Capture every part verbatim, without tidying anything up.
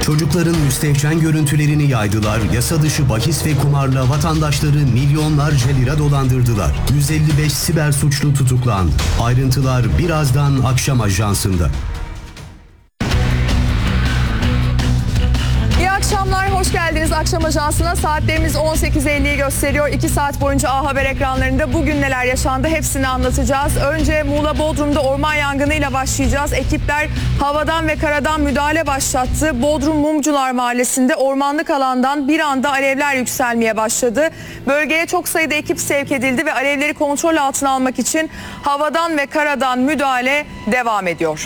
Çocukların müstehcen görüntülerini yaydılar, yasa dışı bahis ve kumarla vatandaşları milyonlarca lira dolandırdılar. yüz elli beş siber suçlu tutuklandı. Ayrıntılar birazdan akşam ajansında. İyi akşamlar, hoş geldiniz Akşam Ajansı'na. Saatlerimiz on sekiz elliyi gösteriyor. iki saat boyunca A Haber ekranlarında bugün neler yaşandı hepsini anlatacağız. Önce Muğla Bodrum'da orman yangınıyla başlayacağız. Ekipler havadan ve karadan müdahale başlattı. Bodrum Mumcular Mahallesi'nde ormanlık alandan bir anda alevler yükselmeye başladı. Bölgeye çok sayıda ekip sevk edildi ve alevleri kontrol altına almak için havadan ve karadan müdahale devam ediyor.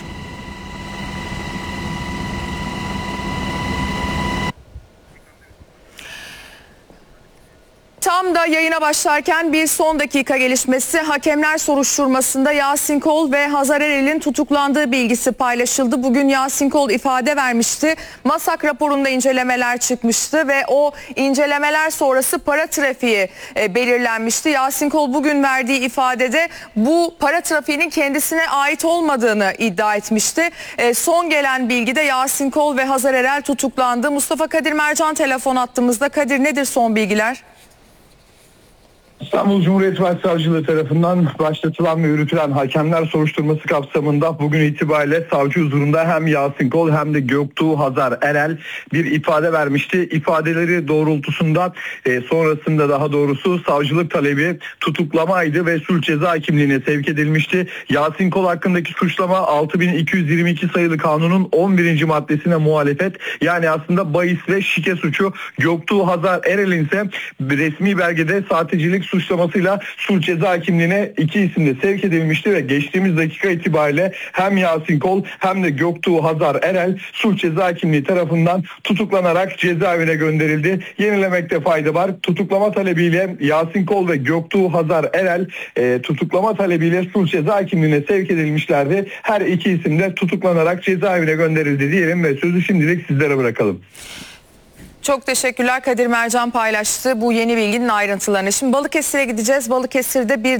Tam da yayına başlarken bir son dakika gelişmesi, hakemler soruşturmasında Yasin Kol ve Hazar Erel'in tutuklandığı bilgisi paylaşıldı. Bugün Yasin Kol ifade vermişti. MASAK raporunda incelemeler çıkmıştı ve o incelemeler sonrası para trafiği e, belirlenmişti. Yasin Kol bugün verdiği ifadede bu para trafiğinin kendisine ait olmadığını iddia etmişti. E, son gelen bilgide Yasin Kol ve Hazar Erel tutuklandı. Mustafa Kadir Mercan telefon attığımızda. Kadir, nedir son bilgiler? İstanbul Cumhuriyet Başsavcılığı tarafından başlatılan ve yürütülen hakemler soruşturması kapsamında bugün itibariyle savcı huzurunda hem Yasin Kol hem de Göktuğ Hazar Erel bir ifade vermişti. İfadeleri doğrultusunda e, sonrasında daha doğrusu savcılık talebi tutuklamaydı ve suç ceza hakimliğine sevk edilmişti. Yasin Kol hakkındaki suçlama altı bin iki yüz yirmi iki sayılı kanunun on birinci maddesine muhalefet, yani aslında bahis ve şike suçu. Göktuğ Hazar Erel'in ise resmi belgede sahtecilik suçlamasıyla suç ceza hakimliğine iki isim de sevk edilmişti ve geçtiğimiz dakika itibariyle hem Yasin Kol hem de Göktuğ Hazar Erel suç ceza hakimliği tarafından tutuklanarak cezaevine gönderildi. Yenilemekte fayda var. Tutuklama talebiyle Yasin Kol ve Göktuğ Hazar Erel e, tutuklama talebiyle suç ceza hakimliğine sevk edilmişlerdi. Her iki isim de tutuklanarak cezaevine gönderildi diyelim ve sözü şimdilik sizlere bırakalım. Çok teşekkürler. Kadir Mercan paylaştı bu yeni bilginin ayrıntılarını. Şimdi Balıkesir'e gideceğiz. Balıkesir'de bir